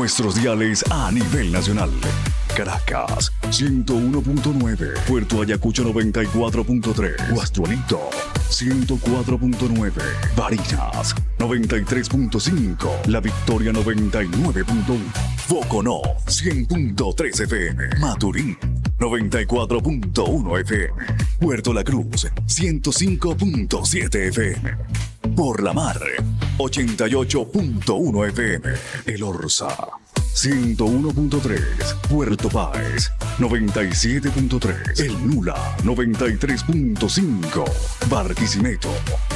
nuestros diales a nivel nacional. Caracas, 101.9. Puerto Ayacucho, 94.3. Guastualito, 104.9. Barinas, 93.5. La Victoria, 99.1. Boconó, 100.3 FM. Maturín, 94.1 FM. Puerto La Cruz, 105.7 FM. Por la Mar, 88.1 FM. El Orza, 101.3. Puerto Páez, 97.3. El Nula, 93.5. Barquisimeto,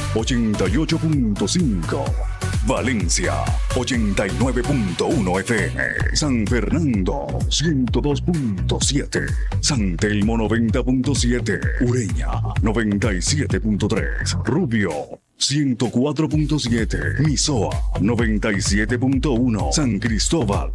88.5. Valencia, 89.1 FM. San Fernando, 102.7. San Telmo, 90.7. Ureña, 97.3. Rubio, 104.7. Misoa, 97.1. San Cristóbal,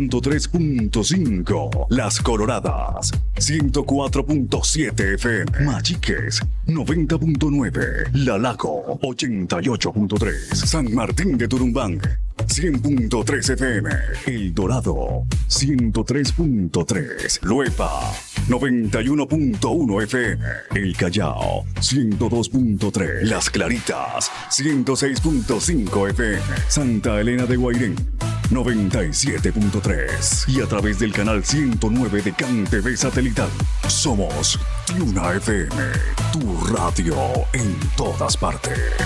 103.5. Las Coloradas, 104.7 FM. Machiques, 90.9. La Lago, 88.3. San Martín de Turumbán, 100.3 FM. El Dorado, 103.3. Luepa, 91.1 FM. El Callao, 102.3. Las Claritas, 106.5 FM. Santa Elena de Guairén, 97.3. Y a través del canal 109 de CanTV satelital. Somos Tiuna FM, tu radio en todas partes.